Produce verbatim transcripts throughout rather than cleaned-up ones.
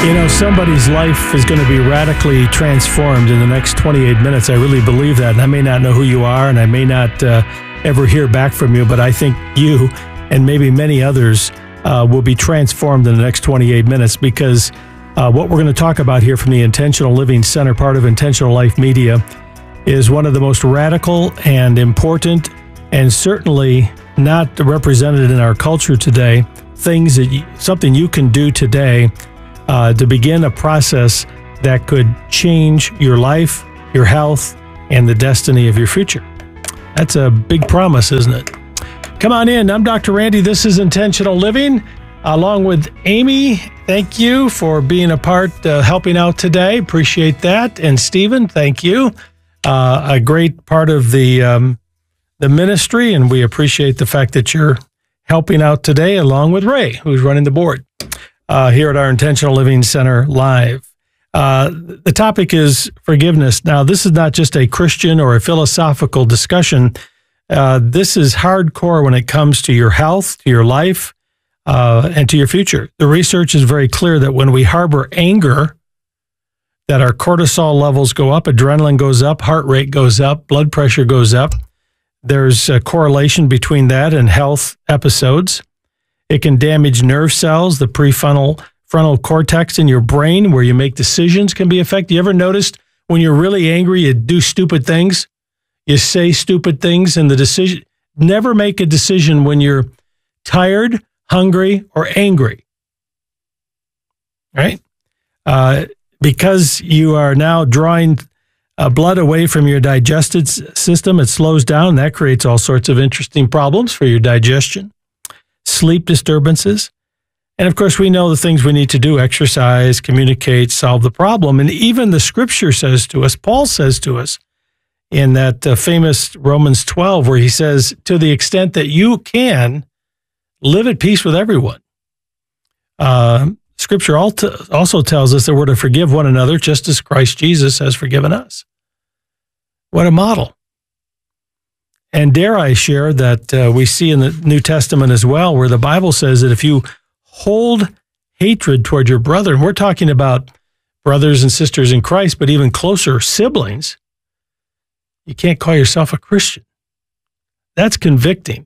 You know, somebody's life is going to be radically transformed in the next twenty-eight minutes. I really believe that. And I may not know who you are, and I may not uh, ever hear back from you, but I think you and maybe many others uh, will be transformed in the next twenty-eight minutes, because uh, what we're going to talk about here from the Intentional Living Center, part of Intentional Life Media, is one of the most radical and important, and certainly not represented in our culture today, things that you, something you can do today Uh, to begin a process that could change your life, your health, and the destiny of your future. That's a big promise, isn't it? Come on in. I'm Doctor Randy. This is Intentional Living, along with Amy. Thank you for being a part, uh, helping out today. Appreciate that. And Stephen, thank you. Uh, a great part of the um, the ministry, and we appreciate the fact that you're helping out today, along with Ray, who's running the board. Uh, here at our Intentional Living Center live. Uh, the topic is forgiveness. Now, this is not just a Christian or a philosophical discussion. Uh, this is hardcore when it comes to your health, to your life, uh, and to your future. The research is very clear that when we harbor anger, that our cortisol levels go up, adrenaline goes up, heart rate goes up, blood pressure goes up. There's a correlation between that and health episodes. It can damage nerve cells. The prefrontal frontal cortex in your brain, where you make decisions, can be affected. You ever noticed when you're really angry, you do stupid things? You say stupid things, and the decision, never make a decision when you're tired, hungry, or angry. Right? Uh, because you are now drawing uh, blood away from your digestive system, it slows down. That creates all sorts of interesting problems for your digestion. Sleep disturbances. And of course, we know the things we need to do: exercise, communicate, solve the problem. And even the scripture says to us, Paul says to us in that uh, famous Romans twelve, where he says, to the extent that you can, live at peace with everyone. Uh, scripture also tells us that we're to forgive one another just as Christ Jesus has forgiven us. What a model. And dare I share that uh, we see in the New Testament as well, where the Bible says that if you hold hatred toward your brother, and we're talking about brothers and sisters in Christ, but even closer, siblings, you can't call yourself a Christian. That's convicting.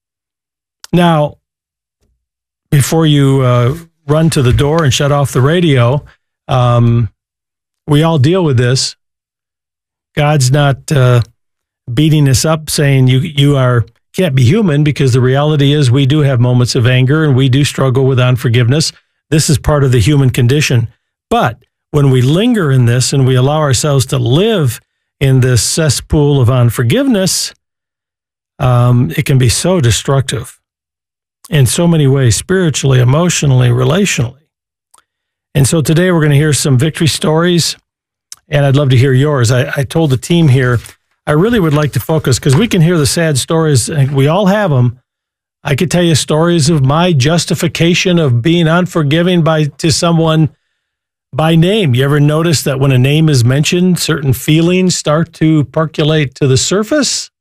Now, before you uh, run to the door and shut off the radio, um, we all deal with this. God's not Uh, beating us up, saying you you are can't be human, because the reality is we do have moments of anger and we do struggle with unforgiveness. This is part of the human condition. But when we linger in this and we allow ourselves to live in this cesspool of unforgiveness, um, it can be so destructive in so many ways, spiritually, emotionally, relationally. And so today we're going to hear some victory stories, and I'd love to hear yours. I, I told the team here, I really would like to focus, because we can hear the sad stories, and we all have them. I could tell you stories of my justification of being unforgiving by to someone by name. You ever notice that when a name is mentioned, certain feelings start to percolate to the surface?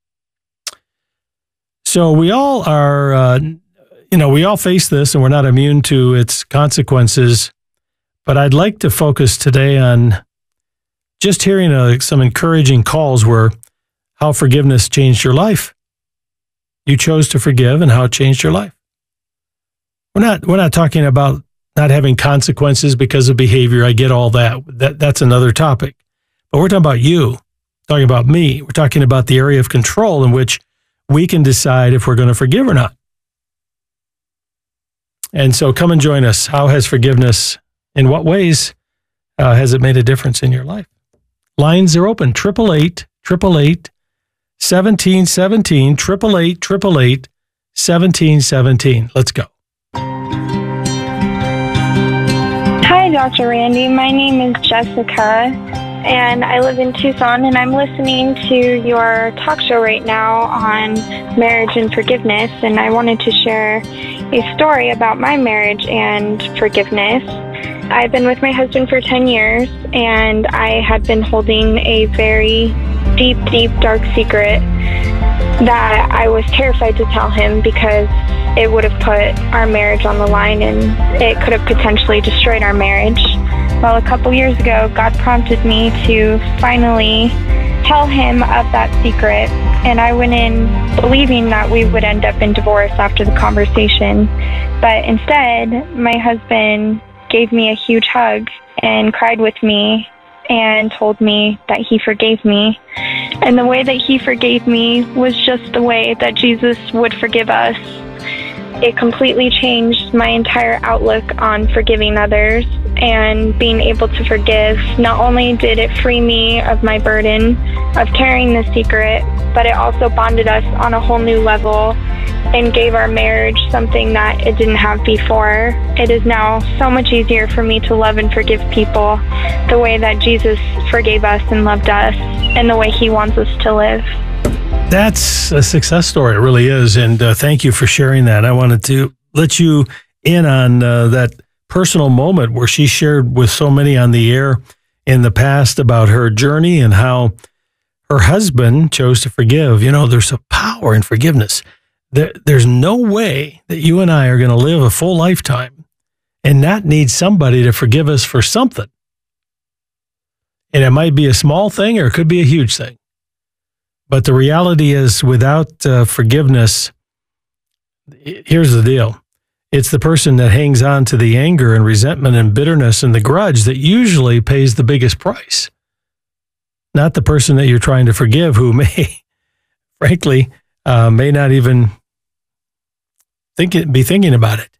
So we all are, uh, you know, we all face this, and we're not immune to its consequences. But I'd like to focus today on just hearing uh, some encouraging calls where how forgiveness changed your life. You chose to forgive, and how it changed your life. We're not we're not talking about not having consequences because of behavior. I get all that. That that's another topic. But we're talking about you, talking about me. We're talking about the area of control in which we can decide if we're going to forgive or not. And so come and join us. How has forgiveness, in what ways uh, has it made a difference in your life? Lines are open. Triple eight, triple eight, seventeen seventeen, triple eight, triple eight, seventeen seventeen. Let's go. Hi, Doctor Randy. My name is Jessica, and I live in Tucson, and I'm listening to your talk show right now on marriage and forgiveness, and I wanted to share a story about my marriage and forgiveness. I've been with my husband for ten years, and I had been holding a very deep, deep, dark secret that I was terrified to tell him because it would have put our marriage on the line and it could have potentially destroyed our marriage. Well, a couple years ago, God prompted me to finally tell him of that secret, and I went in believing that we would end up in divorce after the conversation. But instead, my husband gave me a huge hug and cried with me and told me that he forgave me. And the way that he forgave me was just the way that Jesus would forgive us. It completely changed my entire outlook on forgiving others and being able to forgive. Not only did it free me of my burden of carrying the secret, but it also bonded us on a whole new level and gave our marriage something that it didn't have before. It is now so much easier for me to love and forgive people the way that Jesus forgave us and loved us and the way he wants us to live. That's a success story. It really is. And uh, thank you for sharing that. I wanted to let you in on uh, that personal moment where she shared with so many on the air in the past about her journey and how her husband chose to forgive. You know, there's a power in forgiveness. There, there's no way that you and I are going to live a full lifetime and not need somebody to forgive us for something. And it might be a small thing or it could be a huge thing. But the reality is, without uh, forgiveness, here's the deal. It's the person that hangs on to the anger and resentment and bitterness and the grudge that usually pays the biggest price. Not the person that you're trying to forgive, who may, frankly, uh, may not even think it, be thinking about it.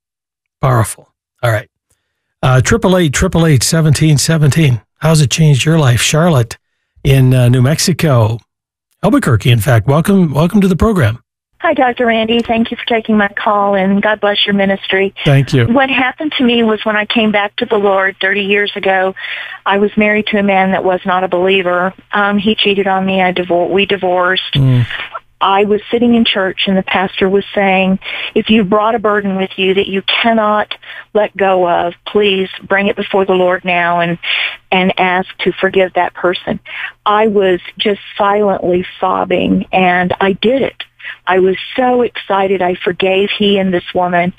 Powerful. All right. Uh, triple eight, triple eight, seventeen seventeen. How's it changed your life? Charlotte in uh, New Mexico. Albuquerque, in fact. Welcome welcome to the program. Hi, Doctor Randy. Thank you for taking my call, and God bless your ministry. Thank you. What happened to me was when I came back to the Lord thirty years ago, I was married to a man that was not a believer. Um, he cheated on me. I divor- we divorced. Mm. I was sitting in church, and the pastor was saying, if you brought a burden with you that you cannot let go of, please bring it before the Lord now and and ask to forgive that person. I was just silently sobbing, and I did it. I was so excited. I forgave he and this woman.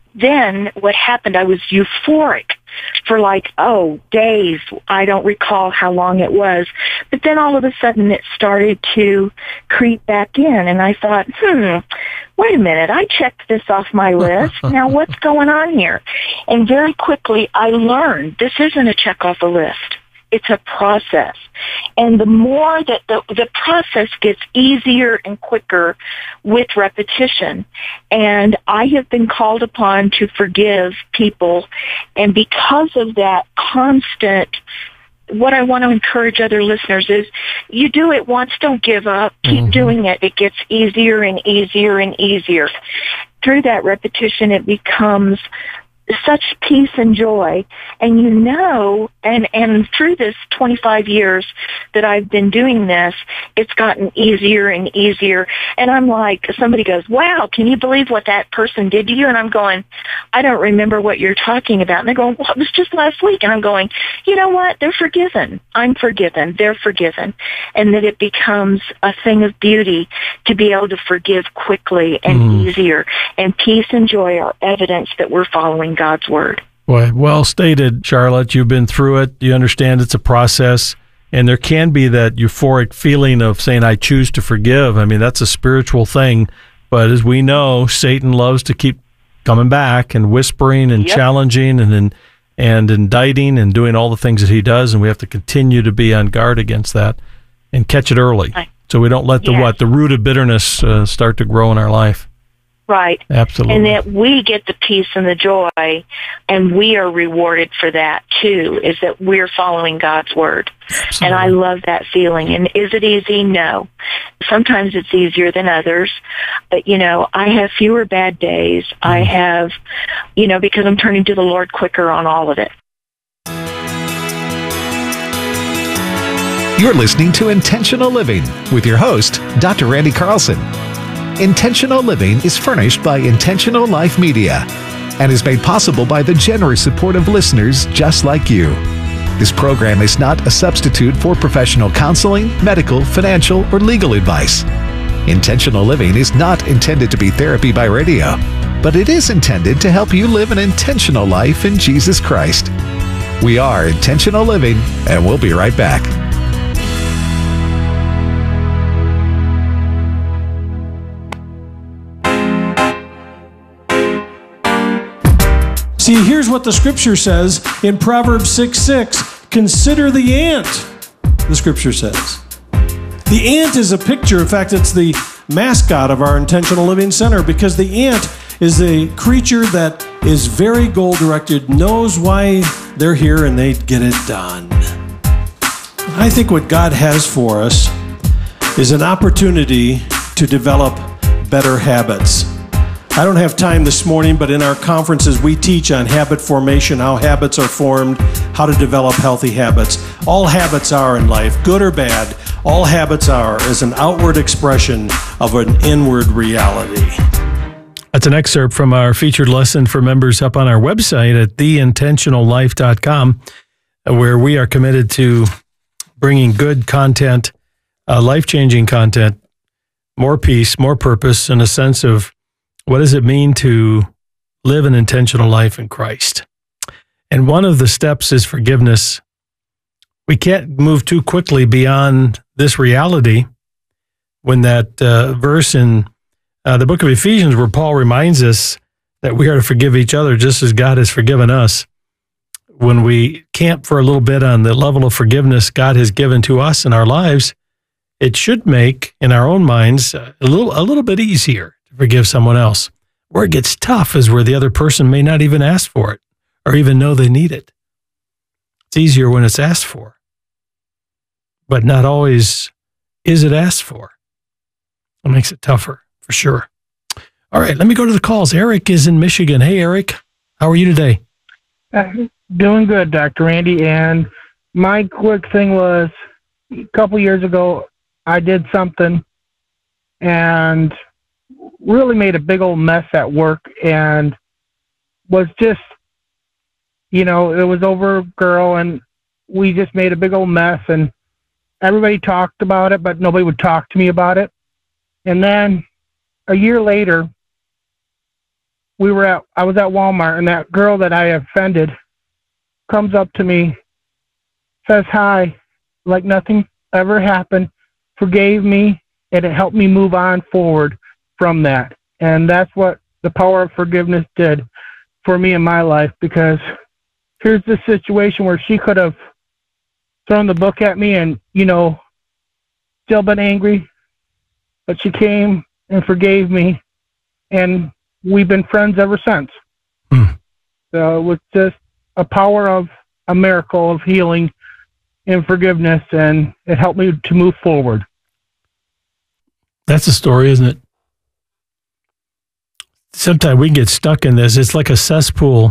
Then what happened, I was euphoric for like, oh, days. I don't recall how long it was. But then all of a sudden it started to creep back in. And I thought, hmm, wait a minute. I checked this off my list. Now what's going on here? And very quickly I learned this isn't a check off a list. It's a process. And the more that the, the process gets easier and quicker with repetition. And I have been called upon to forgive people. And because of that constant, what I want to encourage other listeners is you do it once, don't give up. Keep mm-hmm. doing it. It gets easier and easier and easier. Through that repetition, it becomes such peace and joy. And you know, and, and through this twenty-five years that I've been doing this, it's gotten easier and easier. And I'm like, somebody goes, wow, can you believe what that person did to you? And I'm going, I don't remember what you're talking about. And they're going, well, it was just last week. And I'm going, you know what? They're forgiven. I'm forgiven. They're forgiven. And that it becomes a thing of beauty to be able to forgive quickly and mm. easier. And peace and joy are evidence that we're following God's word. Boy, well stated, Charlotte. You've been through it. You understand it's a process. And there can be that euphoric feeling of saying, I choose to forgive. I mean, that's a spiritual thing. But as we know, Satan loves to keep coming back and whispering and yep. challenging and, and and indicting and doing all the things that he does. And we have to continue to be on guard against that and catch it early. Right. So we don't let the yes. what? The root of bitterness uh, start to grow in our life. Right. Absolutely. And that we get the peace and the joy, and we are rewarded for that too, is that we're following God's word. Absolutely. And I love that feeling. And is it easy? No. Sometimes it's easier than others. But, you know, I have fewer bad days. Mm. I have, you know, because I'm turning to the Lord quicker on all of it. You're listening to Intentional Living with your host, Doctor Randy Carlson. Intentional Living is furnished by Intentional Life Media and is made possible by the generous support of listeners just like you. This program is not a substitute for professional counseling, medical, financial, or legal advice. Intentional Living is not intended to be therapy by radio, but it is intended to help you live an intentional life in Jesus Christ. We are Intentional Living, and we'll be right back. See, here's what the scripture says in Proverbs six six. Consider the ant, the scripture says. The ant is a picture. In fact, it's the mascot of our Intentional Living Center, because the ant is a creature that is very goal-directed, knows why they're here, and they get it done. I think what God has for us is an opportunity to develop better habits. I don't have time this morning, but in our conferences, we teach on habit formation, how habits are formed, how to develop healthy habits. All habits are in life, good or bad. All habits are as an outward expression of an inward reality. That's an excerpt from our featured lesson for members up on our website at the intentional life dot com, where we are committed to bringing good content, uh, life-changing content, more peace, more purpose, and a sense of what does it mean to live an intentional life in Christ? And one of the steps is forgiveness. We can't move too quickly beyond this reality when that uh, verse in uh, the book of Ephesians, where Paul reminds us that we are to forgive each other just as God has forgiven us. When we camp for a little bit on the level of forgiveness God has given to us in our lives, it should make, in our own minds, a little a little bit easier to forgive someone else. Where it gets tough is where the other person may not even ask for it or even know they need it. It's easier when it's asked for, but not always is it asked for. It makes it tougher, for sure. All right, let me go to the calls. Eric is in Michigan. Hey, Eric, how are you today? Uh, doing good, Doctor Randy. And my quick thing was, a couple years ago, I did something and really made a big old mess at work, and was just, you know, it was over a girl, and we just made a big old mess, and everybody talked about it, but nobody would talk to me about it. And then a year later, we were at, I was at Walmart, and that girl that I offended comes up to me, says hi, like nothing ever happened, forgave me, and it helped me move on forward from that. And that's what the power of forgiveness did for me in my life, because here's this situation where she could have thrown the book at me and, you know, still been angry, but she came and forgave me, and we've been friends ever since. Hmm. So it was just a power of a miracle of healing and forgiveness, and it helped me to move forward. That's a story, isn't it? Sometimes we can get stuck in this. It's like a cesspool.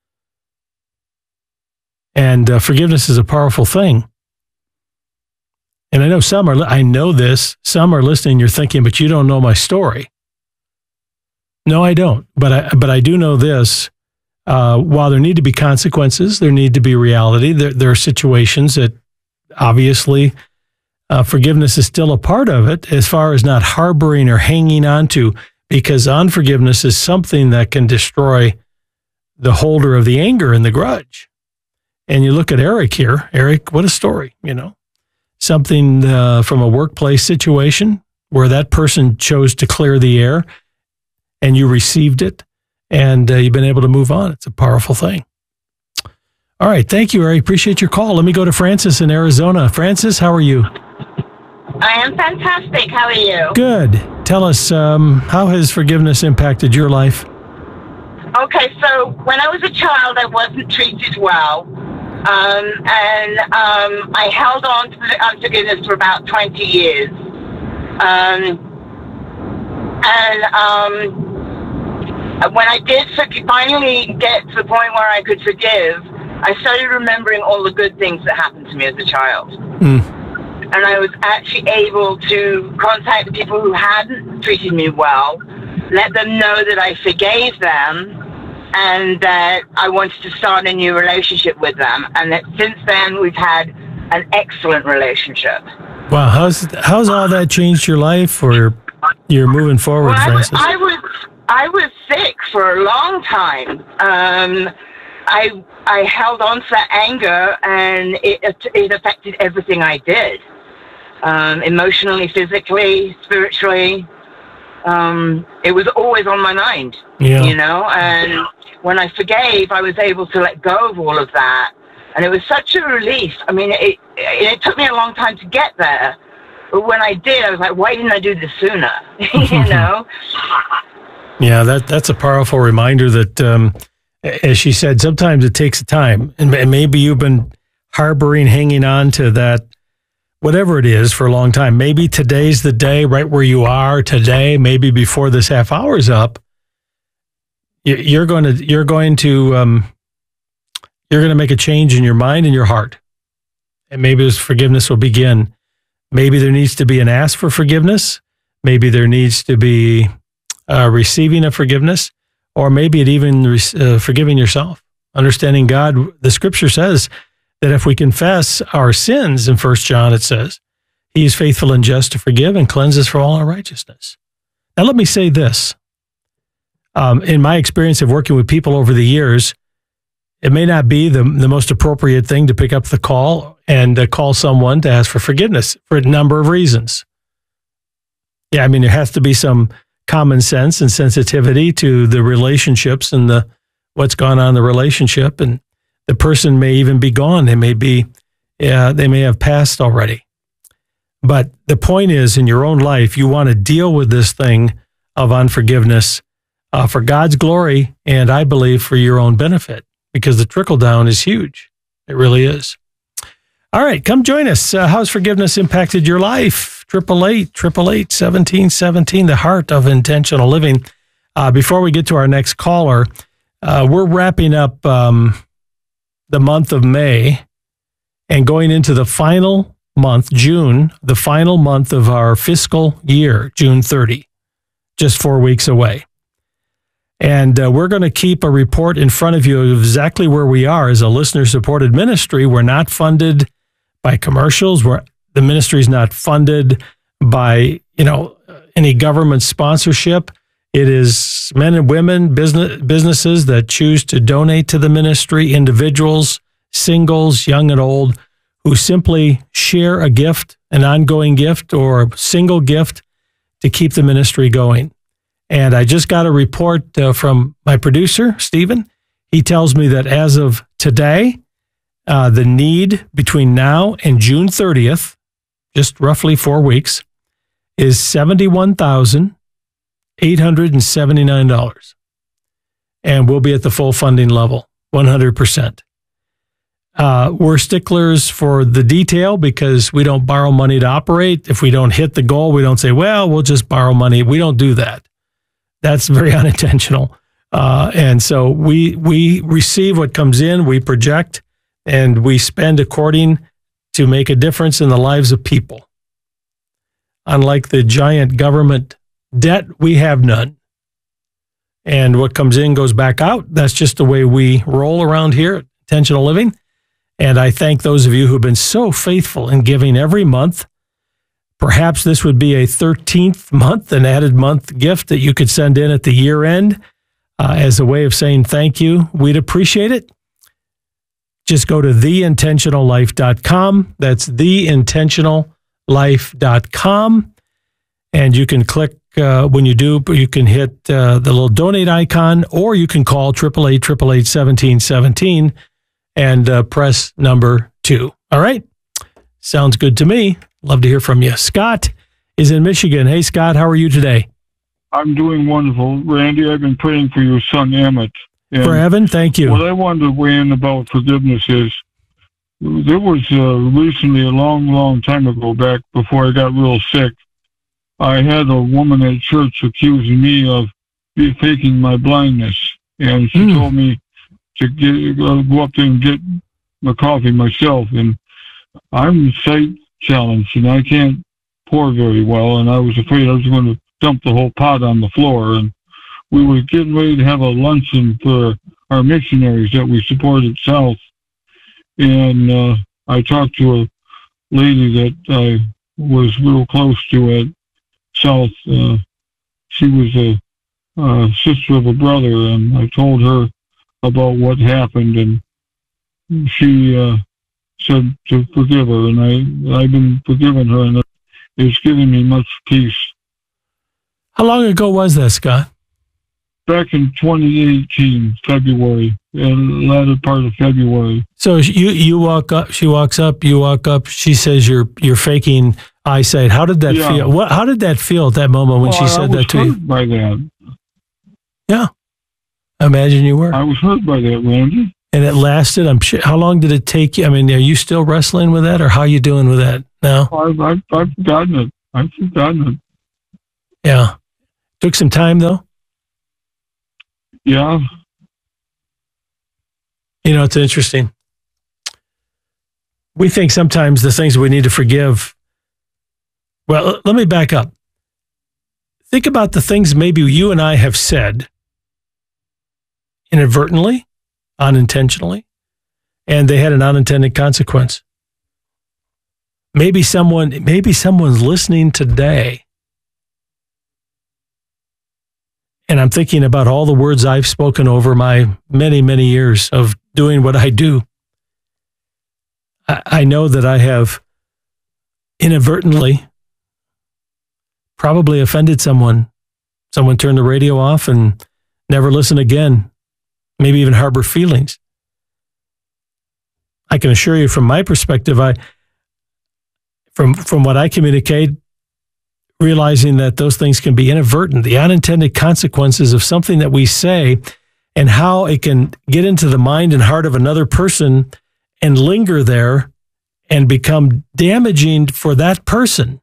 And uh, forgiveness is a powerful thing. And I know some are, I know this, some are listening, you're thinking, but you don't know my story. No, I don't. But I, but I do know this. Uh, while there need to be consequences, there need to be reality. There, there are situations that obviously uh, forgiveness is still a part of it, as far as not harboring or hanging on to, because unforgiveness is something that can destroy the holder of the anger and the grudge. And you look at Eric here. Eric, what a story, you know. Something uh, from a workplace situation where that person chose to clear the air and you received it, and uh, you've been able to move on. It's a powerful thing. All right. Thank you, Eric. Appreciate your call. Let me go to Francis in Arizona. Francis, how are you? I am fantastic. How are you? Good. Tell us, um, how has forgiveness impacted your life? Okay, so when I was a child, I wasn't treated well. Um, and um, I held on to the unforgiveness for about twenty years. Um, and um, when I did finally get to the point where I could forgive, I started remembering all the good things that happened to me as a child. Mm. And I was actually able to contact the people who hadn't treated me well, let them know that I forgave them, and that I wanted to start a new relationship with them. And that since then, we've had an excellent relationship. Wow. How's, how's all that changed your life? Or you're moving forward, well, Frances. I was, I was I was sick for a long time. Um, I I held on to that anger, and it it affected everything I did, um, emotionally, physically, spiritually. Um, it was always on my mind, yeah. you know. And when I forgave, I was able to let go of all of that, and it was such a relief. I mean, it it took me a long time to get there, but when I did, I was like, why didn't I do this sooner? You know. Yeah, that that's a powerful reminder that, um, as she said, sometimes it takes time, and maybe you've been harboring, hanging on to that, whatever it is, for a long time. Maybe today's the day, right where you are today. Maybe before this half hour is up, you're going to you're going to um, you're going to make a change in your mind and your heart, and maybe this forgiveness will begin. Maybe there needs to be an ask for forgiveness. Maybe there needs to be Uh, receiving of forgiveness, or maybe it even uh, forgiving yourself. Understanding God, the scripture says that if we confess our sins, in First John it says, he is faithful and just to forgive and cleanse us from all unrighteousness. Now let me say this. Um, in my experience of working with people over the years, it may not be the, the most appropriate thing to pick up the call and uh, call someone to ask for forgiveness for a number of reasons. Yeah, I mean, there has to be some common sense and sensitivity to the relationships and the what's gone on in the relationship, and the person may even be gone. They may be, yeah, they may have passed already. But the point is, in your own life, you want to deal with this thing of unforgiveness uh, for God's glory, and I believe for your own benefit, because the trickle down is huge. It really is. All right, come join us. Uh, how's forgiveness impacted your life? Triple eight, triple eight, seventeen seventeen, the heart of intentional living. Uh, before we get to our next caller, uh, we're wrapping up um, the month of May and going into the final month, June, the final month of our fiscal year, June thirtieth, just four weeks away. And uh, we're going to keep a report in front of you of exactly where we are as a listener-supported ministry. We're not funded by commercials. We're The ministry is not funded by, you know, any government sponsorship. It is men and women, business businesses that choose to donate to the ministry, individuals, singles, young and old, who simply share a gift, an ongoing gift or a single gift to keep the ministry going. And I just got a report uh, from my producer, Stephen. He tells me that as of today, uh, the need between now and June thirtieth, just roughly four weeks, is seventy-one thousand eight hundred seventy-nine dollars. And we'll be at the full funding level, one hundred percent. Uh, we're sticklers for the detail because we don't borrow money to operate. If we don't hit the goal, we don't say, well, we'll just borrow money. We don't do that. That's very unintentional. Uh, and so we we receive what comes in, we project, and we spend according to make a difference in the lives of people. Unlike the giant government debt, we have none. And what comes in goes back out. That's just the way we roll around here at Intentional Living. And I thank those of you who've been so faithful in giving every month. Perhaps this would be a thirteenth month, an added month gift that you could send in at the year end uh, as a way of saying thank you. We'd appreciate it. Just go to the intentional life dot com. That's the intentional life dot com. And you can click, uh, when you do, you can hit uh, the little donate icon, or you can call eight eight eight, eight eight eight, seventeen seventeen and uh, press number two. All right? Sounds good to me. Love to hear from you. Scott is in Michigan. Hey, Scott, how are you today? I'm doing wonderful. Randy, I've been praying for your son, Emmett. And for Evan, thank you. What I wanted to weigh in about forgiveness is, there was uh, recently, a long, long time ago, back before I got real sick, I had a woman at church accusing me of faking my blindness. And she mm. told me to get, uh, go up there and get my coffee myself. And I'm sight challenged, and I can't pour very well. And I was afraid I was going to dump the whole pot on the floor. And we were getting ready to have a luncheon for our missionaries that we supported South. And uh, I talked to a lady that I was real close to at South, uh, she was a, a sister of a brother, and I told her about what happened, and she uh, said to forgive her, and I, I've been forgiving her, and it's given me much peace. How long ago was that, Scott? Back in twenty eighteen, February, the latter part of February. So you you walk up, she walks up, you walk up. She says you're you're faking eyesight. How did that yeah. feel? What? How did that feel at that moment when well, she said I was that to hurt you? By that. Yeah, I imagine you were. I was hurt by that, Randy. And it lasted. I'm sure. How long did it take you? I mean, are you still wrestling with that, or how are you doing with that now? I've I've, I've forgotten it. I've forgotten it. Yeah, took some time though. Yeah. You know, it's interesting. We think sometimes the things we need to forgive. Well, let me back up. Think about the things maybe you and I have said inadvertently, unintentionally, and they had an unintended consequence. Maybe someone, maybe someone's listening today. And I'm thinking about all the words I've spoken over my many, many years of doing what I do. I, I know that I have inadvertently probably offended someone. Someone turned the radio off and never listened again, maybe even harbor feelings. I can assure you from my perspective, I, from, from what I communicate, realizing that those things can be inadvertent, the unintended consequences of something that we say and how it can get into the mind and heart of another person and linger there and become damaging for that person.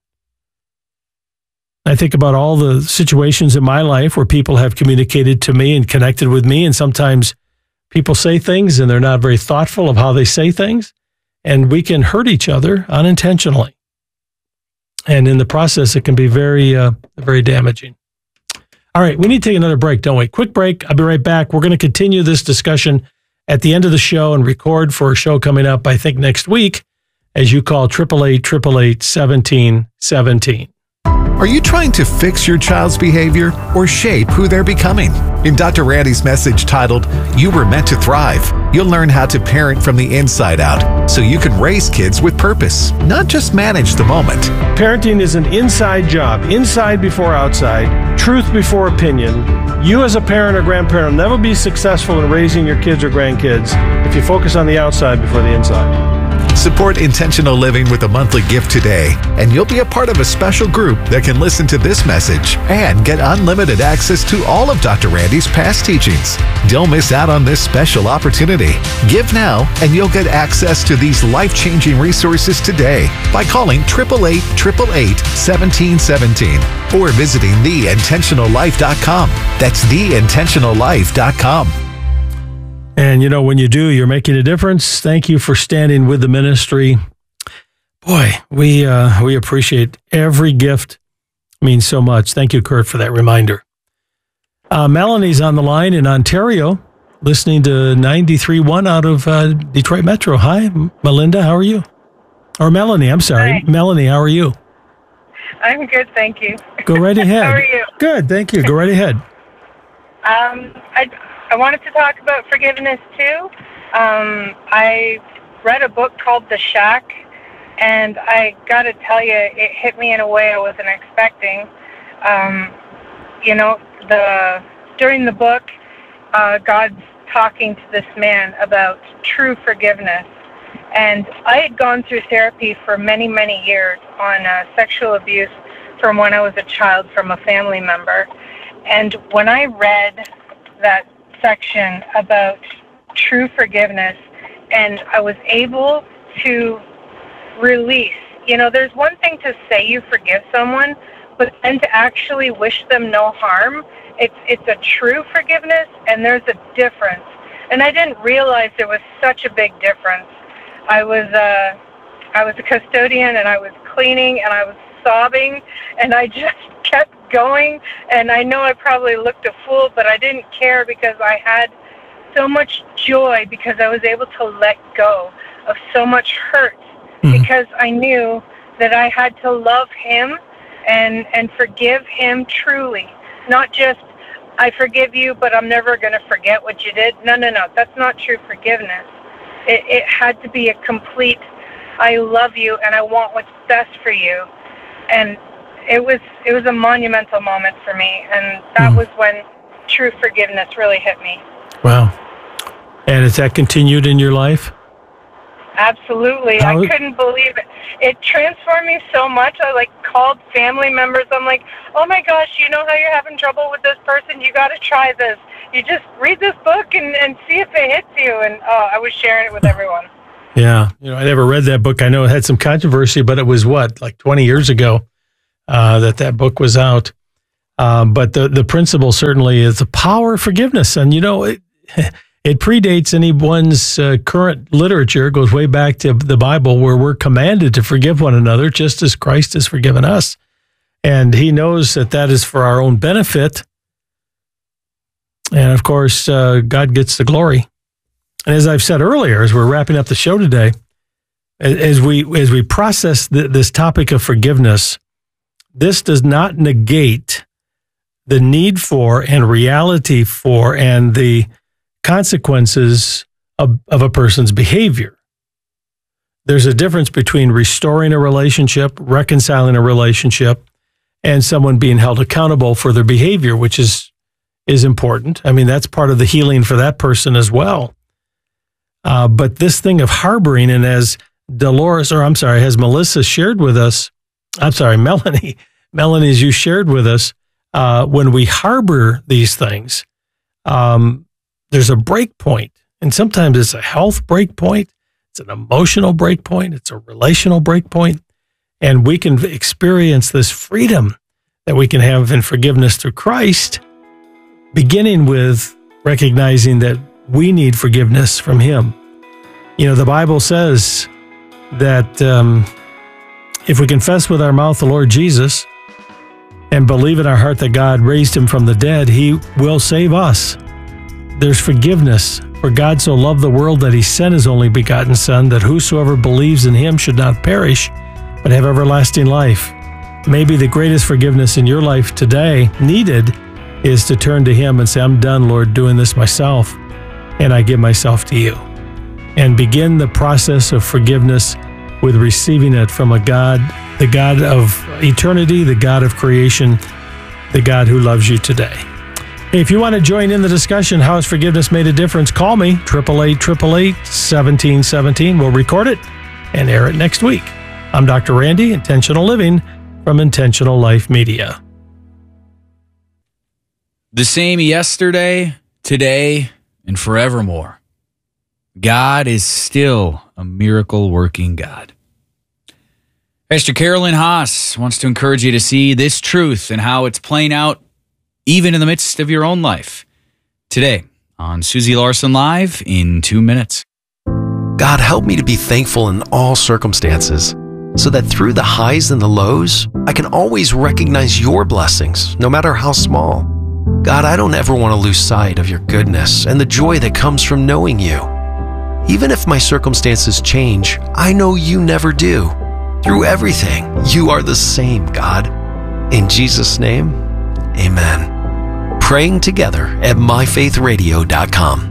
I think about all the situations in my life where people have communicated to me and connected with me, and sometimes people say things and they're not very thoughtful of how they say things, and we can hurt each other unintentionally. And in the process, it can be very, uh, very damaging. All right, we need to take another break, don't we? Quick break. I'll be right back. We're going to continue this discussion at the end of the show and record for a show coming up, I think, next week, as you call eight eight eight, eight eight eight, seventeen seventeen. Are you trying to fix your child's behavior or shape who they're becoming? In Doctor Randy's message titled, You Were Meant to Thrive, you'll learn how to parent from the inside out so you can raise kids with purpose, not just manage the moment. Parenting is an inside job, inside before outside, truth before opinion. You as a parent or grandparent will never be successful in raising your kids or grandkids if you focus on the outside before the inside. Support Intentional Living with a monthly gift today, and you'll be a part of a special group that can listen to this message and get unlimited access to all of Doctor Randy's past teachings. Don't miss out on this special opportunity. Give now, and you'll get access to these life-changing resources today by calling eight eight eight, eight eight eight, seventeen seventeen or visiting the intentional life dot com. That's the intentional life dot com. And, you know, when you do, you're making a difference. Thank you for standing with the ministry. Boy, we uh, we appreciate every gift. It means so much. Thank you, Kurt, for that reminder. Uh, Melanie's on the line in Ontario, listening to ninety-three point one out of uh, Detroit Metro. Hi, Melinda. How are you? Or Melanie, I'm sorry. Hi. Melanie, how are you? I'm good, thank you. Go right ahead. How are you? Good, thank you. Go right ahead. Um, I, I wanted to talk about forgiveness, too. Um, I read a book called The Shack, and I got to tell you, it hit me in a way I wasn't expecting. Um, you know, the during the book, uh, God's talking to this man about true forgiveness. And I had gone through therapy for many, many years on uh, sexual abuse from when I was a child from a family member. And when I read that section about true forgiveness, and I was able to release, you know, there's one thing to say you forgive someone, but then to actually wish them no harm, it's it's a true forgiveness, and there's a difference. And I didn't realize there was such a big difference. I was uh, I was a custodian, and I was cleaning, and I was sobbing, and I just kept going. And I know I probably looked a fool, but I didn't care because I had so much joy because I was able to let go of so much hurt mm-hmm. because I knew that I had to love him and and forgive him truly. not just, I forgive you, but I'm never going to forget what you did. No, no, no. That's not true forgiveness. It, it had to be a complete, I love you and I want what's best for you. And it was it was a monumental moment for me. And that mm. was when true forgiveness really hit me. Wow. And has that continued in your life? Absolutely. How? I couldn't believe it. It transformed me so much. I like called family members. I'm like, oh my gosh, you know how you're having trouble with this person? You got to try this. You just read this book and, and see if it hits you. And oh, I was sharing it with everyone. Yeah. You know, I never read that book. I know it had some controversy, but it was what, like twenty years ago uh, that that book was out. Um, but the, the principle certainly is the power of forgiveness. And, you know, it, it predates anyone's uh, current literature. It goes way back to the Bible, where we're commanded to forgive one another just as Christ has forgiven us. And he knows that that is for our own benefit. And of course, uh, God gets the glory. And as I've said earlier, as we're wrapping up the show today, as we as we process th- this topic of forgiveness, this does not negate the need for and reality for and the consequences of, of a person's behavior. There's a difference between restoring a relationship, reconciling a relationship, and someone being held accountable for their behavior, which is is important. I mean, that's part of the healing for that person as well. Uh, but this thing of harboring, and as Dolores, or I'm sorry, as Melissa shared with us, I'm sorry, Melanie, Melanie, as you shared with us, uh, when we harbor these things, um, there's a break point. And sometimes it's a health break point, it's an emotional break point, it's a relational break point, and we can experience this freedom that we can have in forgiveness through Christ, beginning with recognizing that we need forgiveness from him. You know, the Bible says that um, if we confess with our mouth the Lord Jesus and believe in our heart that God raised him from the dead, he will save us. There's forgiveness. For God so loved the world that he sent his only begotten Son, that whosoever believes in him should not perish, but have everlasting life. Maybe the greatest forgiveness in your life today needed is to turn to him and say, I'm done, Lord, doing this myself, and I give myself to you. And begin the process of forgiveness with receiving it from a God, the God of eternity, the God of creation, the God who loves you today. Hey, if you want to join in the discussion, how has forgiveness made a difference? Call me, eight eight eight, eight eight eight, one seven one seven. We'll record it and air it next week. I'm Doctor Randy, Intentional Living from Intentional Life Media. The same yesterday, today, and forevermore. God is still a miracle-working God. Pastor Carolyn Haas wants to encourage you to see this truth and how it's playing out even in the midst of your own life. Today on Susie Larson Live in two minutes. God, help me to be thankful in all circumstances, so that through the highs and the lows, I can always recognize your blessings, no matter how small. God, I don't ever want to lose sight of your goodness and the joy that comes from knowing you. Even if my circumstances change, I know you never do. Through everything, you are the same, God. In Jesus' name, amen. Praying together at my faith radio dot com.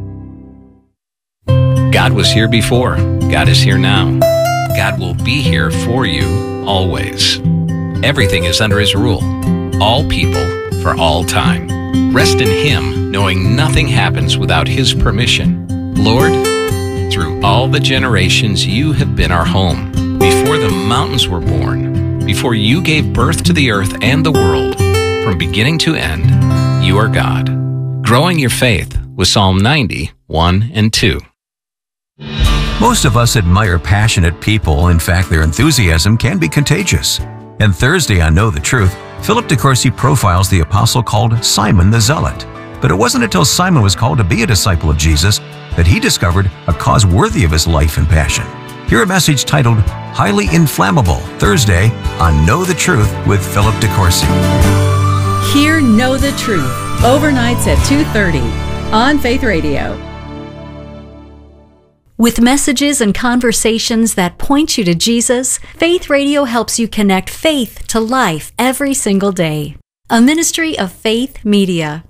God was here before. God is here now. God will be here for you always. Everything is under his rule. All people for all time. Rest in him, knowing nothing happens without his permission. Lord, through all the generations, you have been our home. Before the mountains were born, before you gave birth to the earth and the world, from beginning to end, you are God. Growing your faith with Psalm ninety, one and two. Most of us admire passionate people. In fact, their enthusiasm can be contagious. And Thursday on Know the Truth, Philip DeCourcy profiles the apostle called Simon the Zealot. But it wasn't until Simon was called to be a disciple of Jesus that he discovered a cause worthy of his life and passion. Hear a message titled Highly Inflammable, Thursday on Know the Truth with Philip DeCourcy. Hear Know the Truth, overnights at two thirty on Faith Radio. With messages and conversations that point you to Jesus, Faith Radio helps you connect faith to life every single day. a ministry of Faith Media.